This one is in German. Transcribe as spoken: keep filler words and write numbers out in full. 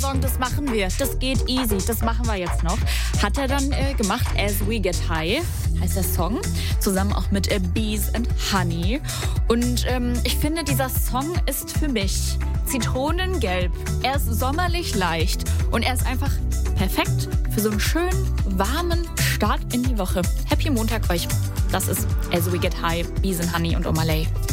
Song, das machen wir. Das geht easy, das machen wir jetzt noch. Hat er dann äh, gemacht, As We Get High, heißt der Song. Zusammen auch mit äh, Bees and Honey. Und ähm, ich finde, dieser Song ist für mich zitronengelb. Er ist sommerlich leicht und er ist einfach perfekt für so einen schönen, warmen Start in die Woche. Happy Montag euch. Das ist As We Get High, Bees and Honey und Omalay.